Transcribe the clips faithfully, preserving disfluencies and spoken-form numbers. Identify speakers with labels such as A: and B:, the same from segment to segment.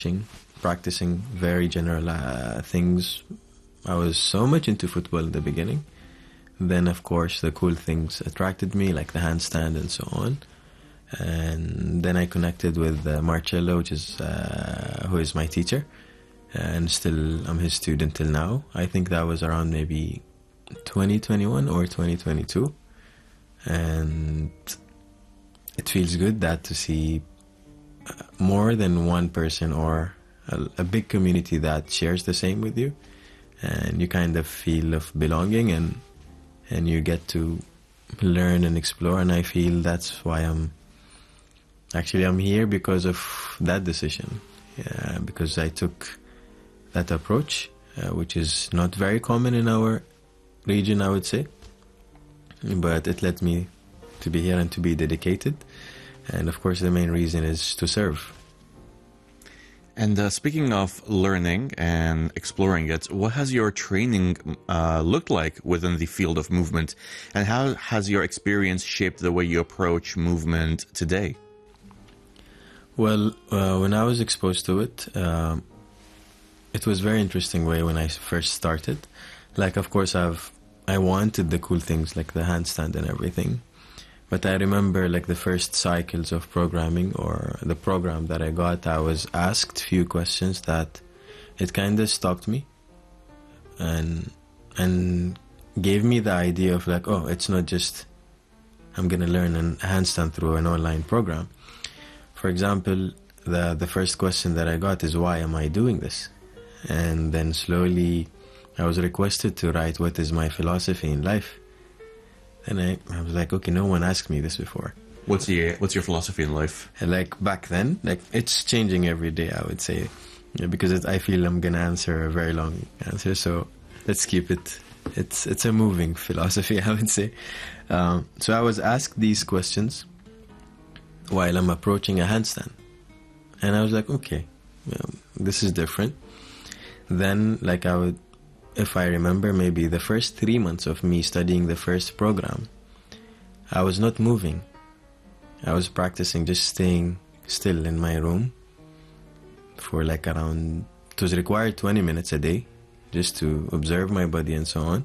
A: practicing very general uh, things. I was so much into football in the beginning. Then, of course, the cool things attracted me, like the handstand and so on. And then I connected with uh, Marcello, which is uh, who is my teacher, and still I'm his student till now. I think that was around maybe twenty twenty-one or twenty twenty-two, and it feels good that to see more than one person or a, a big community that shares the same with you, and you kind of feel of belonging, and and you get to learn and explore. And I feel that's why I'm actually I'm here, because of that decision, yeah, because I took that approach, uh, which is not very common in our region, I would say, but it led me to be here and to be dedicated. And of course the main reason is to serve.
B: And uh, speaking of learning and exploring it, what has your training uh, looked like within the field of movement, and how has your experience shaped the way you approach movement today?
A: Well, uh, when I was exposed to it, uh, it was very interesting way when I first started. Like, of course, I've I wanted the cool things like the handstand and everything, but I remember like the first cycles of programming or the program that I got, I was asked few questions that it kind of stopped me and and gave me the idea of like, oh, it's not just I'm gonna learn a handstand through an online program. For example, the the first question that I got is, why am I doing this? And then slowly I was requested to write what is my philosophy in life. And I, I was like, okay, no one asked me this before.
B: What's your what's your philosophy in life?
A: And like back then, like it's changing every day, I would say, yeah, because it, I feel I'm gonna answer a very long answer. So let's keep it. It's it's a moving philosophy, I would say. Um, so I was asked these questions while I'm approaching a handstand, and I was like, okay, well, this is different. Then, like I would, if I remember, maybe the first three months of me studying the first program, I was not moving. I was practicing just staying still in my room for like around, it was required twenty minutes a day just to observe my body and so on.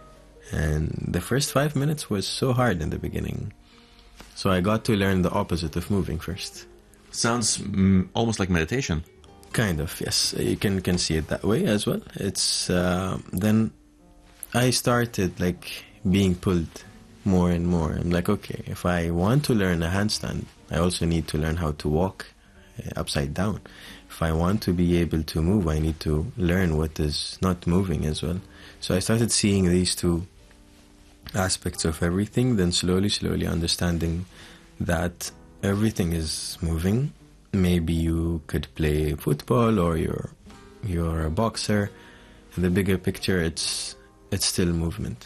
A: And the first five minutes was so hard in the beginning. So I got to learn the opposite of moving first.
B: Sounds mm, almost like meditation.
A: Kind of, yes. You can can see it that way as well. It's uh, then I started like being pulled more and more. I'm like, okay, if I want to learn a handstand, I also need to learn how to walk uh, upside down. If I want to be able to move, I need to learn what is not moving as well. So I started seeing these two aspects of everything, then slowly, slowly understanding that everything is moving. Maybe you could play football or you're you're a boxer. In the bigger picture, it's it's still movement,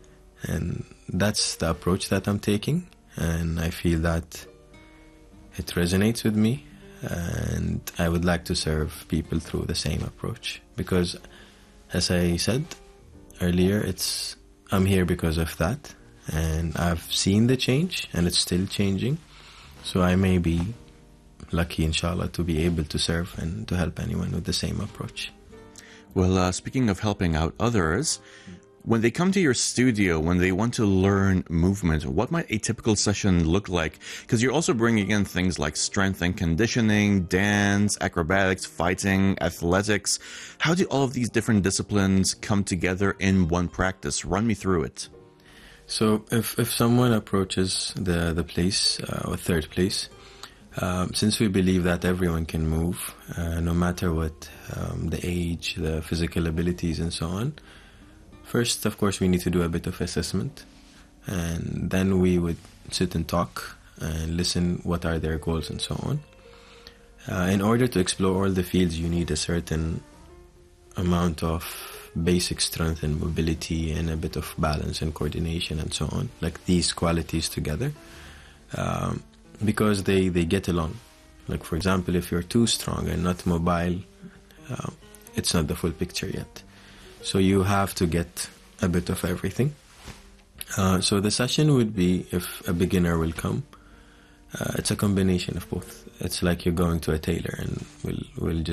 A: and that's the approach that I'm taking. And I feel that it resonates with me, and I would like to serve people through the same approach. Because, as I said earlier, it's I'm here because of that, and I've seen the change, and it's still changing. So I may be lucky, inshallah, to be able to serve and to help anyone with the same approach.
B: Well, uh, speaking of helping out others, when they come to your studio, when they want to learn movement, what might a typical session look like? Because you're also bringing in things like strength and conditioning, dance, acrobatics, fighting, athletics. How do all of these different disciplines come together in one practice? Run me through it.
A: So if, if someone approaches the, the place, uh, or third place, Um, since we believe that everyone can move, uh, no matter what um, the age, the physical abilities and so on, first, of course, we need to do a bit of assessment, and then we would sit and talk and listen what are their goals and so on. Uh, in order to explore all the fields, you need a certain amount of basic strength and mobility and a bit of balance and coordination and so on, like these qualities together. Um, because they, they get along. Like, for example, if you're too strong and not mobile, uh, it's not the full picture yet. So you have to get a bit of everything. Uh, so the session would be, if a beginner will come, uh, it's a combination of both. It's like you're going to a tailor and we'll, we'll just